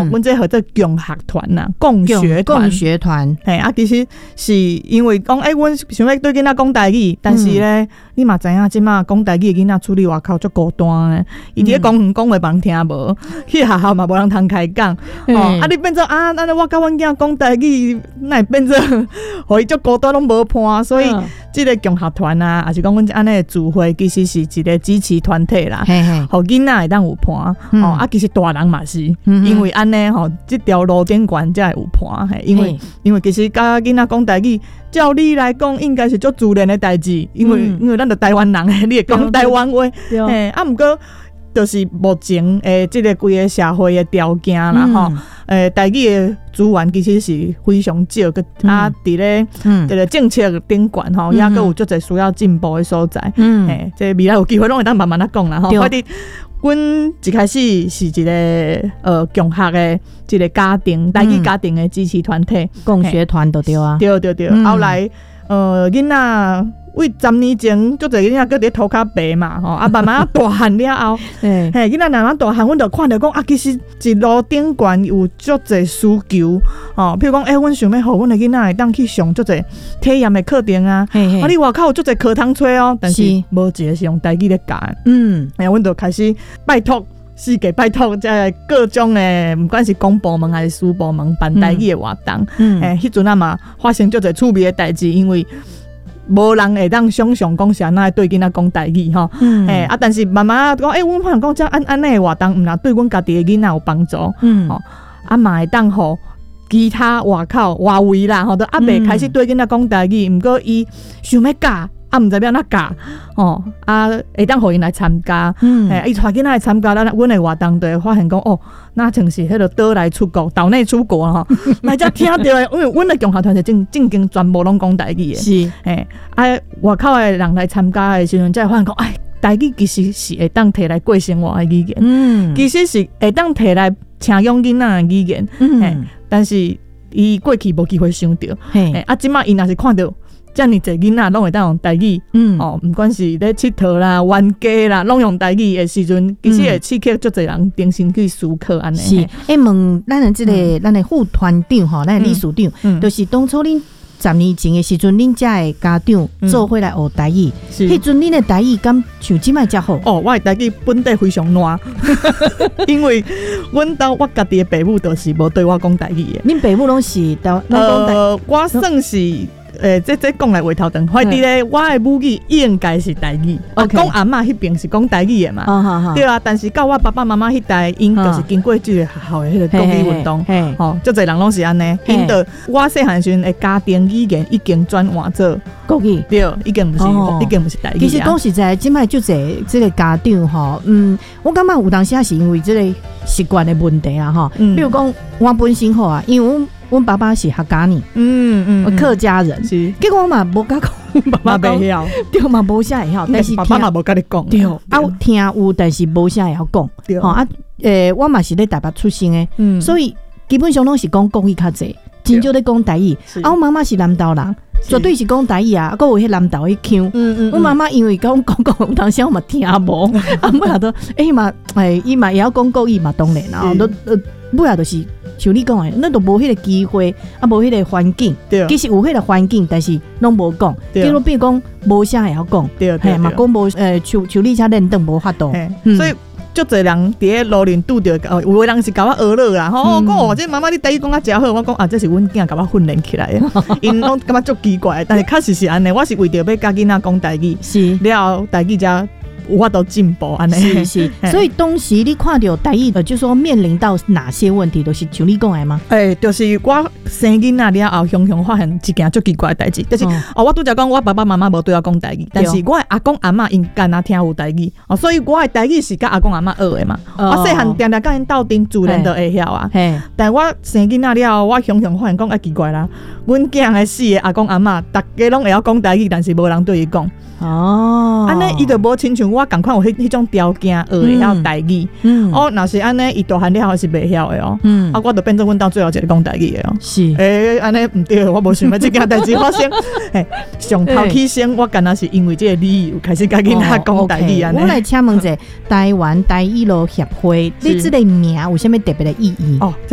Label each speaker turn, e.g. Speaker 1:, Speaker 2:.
Speaker 1: 阮这叫做共学团呐，共学团，其实是因为讲，阮想要对囡仔讲台语，但是咧，你嘛知影，即马讲台语的囡仔出去外口足孤单诶，伊伫咧公园讲话别人听无，去学校嘛无人通开讲，你变做安尼我甲阮囝讲台语，那会变做，互伊足孤单拢无伴，所以即个共学团啊，也是讲阮安尼的聚会，其实是一个支持团体啦，互囡仔会当有伴，其实大人嘛是，因为安尼吼，即条路顶悬才会有伴，因为其实甲囡仔讲台语，照理来讲应该是足自然的代志，因为咱着台湾人，你会讲台湾话，毋过就是目前即个规个社会的条件啦吼，台语的资源其实是非常少，伫咧这个政策顶悬吼，也佫有足侪需要进步的所在，即未来有机会拢会当慢慢讲啦吼，反正。阮一开始是一个共学的一个家庭，台语家庭的支持团体，
Speaker 2: 共学团就对啊。
Speaker 1: 对，后来囡仔为10年前，足侪囡仔搁伫涂骹白嘛，慢慢大汉了后，囡仔慢慢大汉，阮就看到讲其实一路顶悬有足侪需求，譬如讲，阮想要互阮的囡仔会当去上足侪体验的课程啊，你外口有足侪课通找哦，但是无一个是用台语咧教，阮就开始拜托。世界拜托，在各种的，不管是公部门还是私部门办台语的活动，迄阵啊嘛发生足侪趣味的代志，因为无人会当想象讲是安怎对囡仔讲台语吼，但是慢慢讲，阮发现讲这安尼的活动，毋但对阮家己的囡仔有帮助，嘛会当互其他外口外围啦，都未开始对囡仔讲台语，毋过伊想要教。毋知要安怎教会当互因来参加，伊带囡仔来参加，阮的活动就会发现讲那像是迄个岛内出国、岛内出国吼，来遮听到的，因为阮的共学团是正经全部拢讲台语的，
Speaker 2: 是
Speaker 1: 外口的人来参加的时阵，才会发现讲，台语其实是会当摕来过生活的语言，其实是会当摕来请养囡仔的语言，但是伊过去无机会想到，即马伊若是看到。遮尔侪囡仔拢会当用台语，毋管是咧佚佗啦、玩家啦，拢用台语的时阵，其实会刺激足侪人重新去思考安尼。
Speaker 2: 是，问咱的这个咱的副团长吼，咱的理事长，就是当初恁10年前的时阵，恁遮的家长做伙来学台语，迄阵恁的台语敢像即摆遮好？
Speaker 1: 我的台语本地非常烂，因为我家己的爸母都是无对我讲台语的。
Speaker 2: 恁爸母拢是讲台
Speaker 1: 语，我算是。这讲来话头长，反正咧，我的母语应该是台语。讲阿嬷迄边是讲台语的嘛，对啊。但是到我爸爸妈妈迄代，因就是经过这个学校的迄个国语运动，足侪人拢是安尼。因着我细汉时阵的家庭语言已经转换做
Speaker 2: 国语，
Speaker 1: 对，已经不是台语。
Speaker 2: 其实讲实在，即摆就侪这个家长吼，我感觉有当时是因为这个习惯的问题啦吼。比如讲，我本身好啊，因为阮爸爸是客家人，客家人，结果我嘛无甲讲，
Speaker 1: 爸爸袂晓，
Speaker 2: 对嘛无啥会晓，但是
Speaker 1: 爸爸嘛无甲你讲，
Speaker 2: 对，听有，但是无啥会晓讲，对，我嘛是咧台北出生的，所以基本上拢是讲国语较济，真少咧讲台语。我妈妈是南投人，绝对是讲台语啊，还有迄南投迄腔。我妈妈因为讲，有当时我嘛听无，尾下都伊嘛也要讲国语嘛，当然啦，都尾下就是像你讲的，咱都无迄个机会，无迄个环境。其实有迄个环境，但是拢无讲。比如讲无啥会晓讲，嘿嘛讲无像你遮练凳无法度，
Speaker 1: 所以。足侪人伫咧路边拄着，有的人是甲我学了啦，讲这妈妈你台语讲啊真好，我讲这是阮囝甲我训练起来的，因拢感觉足奇怪，但是确实是安尼，我是为着要教囡仔讲台语，是了后台语才有法度进步安尼。
Speaker 2: 是，所以当时你看到台语就说面临到哪些问题，都是像你讲的吗？
Speaker 1: 就是我生囡仔了后，常常发现一件足奇怪的代志，就是我拄则讲我爸爸妈妈无对我讲台语，但是我的阿公阿嬷因干那听有台语，所以我的台语是甲阿公阿嬷学的嘛。我细汉定定甲因斗阵，自然就会晓啊。但我生囡仔了后，我常常发现讲奇怪啦，阮囝的4个阿公阿嬷，大家拢会晓讲台语，但是无人对伊讲。安尼伊就无亲像我共款有迄种条件学会晓台语。若是安尼，伊大汉了后是袂晓的哦。我就变做阮到最后一个讲台语的哦。是，安尼毋对，我无想要这件代志发生。上头起先，我敢若是因为这个理由开始甲囡仔讲台语安尼。
Speaker 2: 我来请问者，台湾台语路协会，你这个名有啥物特别的意义？